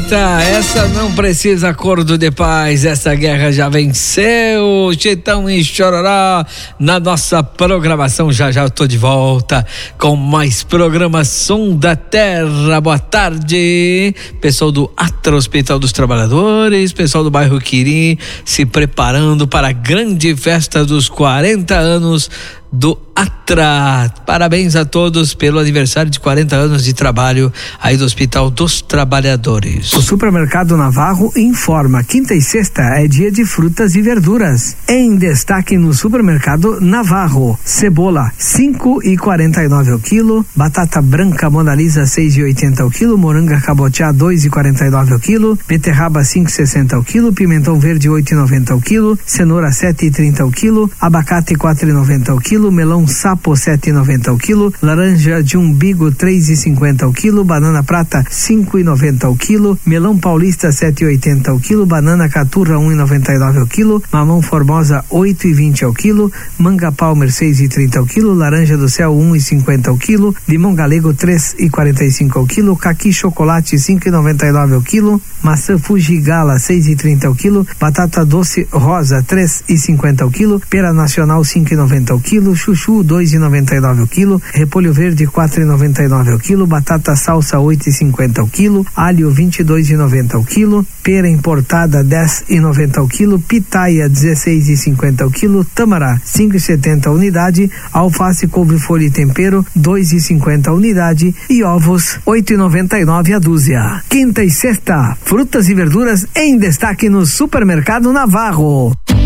Eita, essa não precisa acordo de paz, essa guerra já venceu. Chitão e Chororó na nossa programação. Já eu tô de volta com mais programa Som da Terra. Boa tarde, pessoal do Atra Hospital dos Trabalhadores, pessoal do bairro Quirim, se preparando para a grande festa dos 40 anos do Atra. Parabéns a todos pelo aniversário de 40 anos de trabalho aí do Hospital dos Trabalhadores. O Supermercado Navarro informa: quinta e sexta é dia de frutas e verduras. Em destaque no Supermercado Navarro: cebola 5,49 o quilo, batata branca Mona Lisa 6,80 o quilo, moranga cabotiá 2,49 o quilo, beterraba 5,60 o quilo, pimentão verde 8,90 o quilo, cenoura 7,30 o quilo, abacate 4,90 o quilo, melão sapo 7,90 o quilo, laranja de umbigo 3,50 o quilo, banana prata 5,90 o quilo, melão paulista 7,80 o quilo, banana caturra 1,99 o quilo, mamão formosa 8,20 o quilo, manga palmer 6,30 o quilo, laranja do céu 1,50 o quilo, limão galego 3,45 o quilo, caqui chocolate 5,99 o quilo, maçã Fujigala 6,30 o quilo, batata doce rosa 3,50 o quilo, pera nacional 5,90 o quilo, chuchu 2,99 o quilo, repolho verde 4,99 o quilo, batata salsa 8,50 o quilo, alho 22,90 o quilo, pera importada 10,90 o quilo, pitaia 16,50 o quilo, tâmara 5,70 a unidade, alface, couve-folha e tempero 2,50 a unidade e ovos 8,99 a dúzia. Quinta e sexta, frutas e verduras em destaque no Supermercado Navarro.